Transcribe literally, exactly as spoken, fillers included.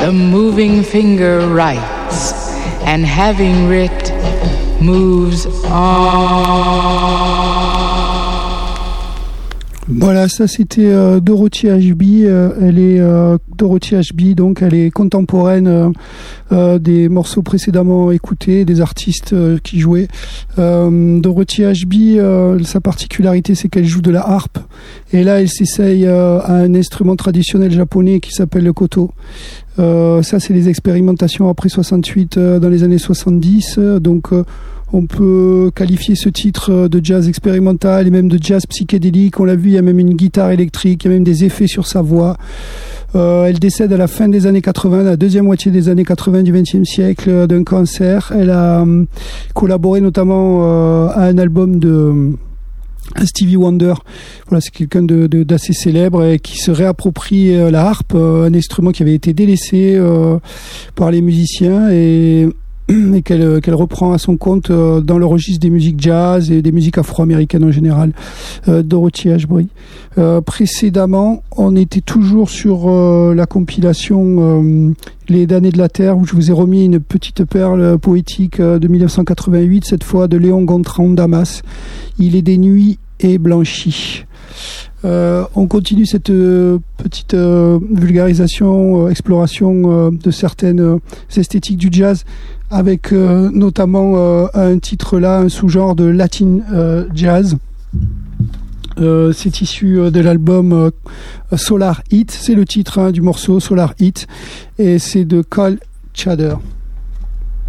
the moving finger writes, and having writ, moves on. Voilà, ça c'était euh, Dorothy Ashby. Euh, elle est euh, Dorothy Ashby, donc elle est contemporaine euh, euh, des morceaux précédemment écoutés, des artistes euh, qui jouaient. Euh, Dorothy Ashby, euh, sa particularité, c'est qu'elle joue de la harpe. Et là, elle s'essaye euh, à un instrument traditionnel japonais qui s'appelle le koto. Euh, ça, c'est les expérimentations après soixante-huit, euh, dans les années soixante-dix. Euh, donc euh, on peut qualifier ce titre de jazz expérimental et même de jazz psychédélique. On l'a vu, il y a même une guitare électrique, il y a même des effets sur sa voix. Euh, elle décède à la fin des années quatre-vingts, la deuxième moitié des années quatre-vingts du vingtième siècle, euh, d'un cancer. Elle a euh, collaboré notamment euh, à un album de Stevie Wonder. Voilà, c'est quelqu'un de, de, d'assez célèbre et qui se réapproprie euh, la harpe, euh, un instrument qui avait été délaissé euh, par les musiciens et et qu'elle, qu'elle reprend à son compte euh, dans le registre des musiques jazz et des musiques afro-américaines en général. euh, Dorothy Ashby. Euh, précédemment, on était toujours sur euh, la compilation euh, Les damnés de la terre, où je vous ai remis une petite perle poétique euh, de dix-neuf cent quatre-vingt-huit, cette fois de Léon Gontran Damas. Il est des nuits et blanchi. Euh, on continue cette euh, petite euh, vulgarisation, euh, exploration euh, de certaines euh, esthétiques du jazz, avec euh, notamment euh, un titre là, un sous-genre de Latin euh, jazz. Euh, c'est issu euh, de l'album euh, Solar Heat, c'est le titre hein, du morceau Solar Heat, et c'est de Cole Chader.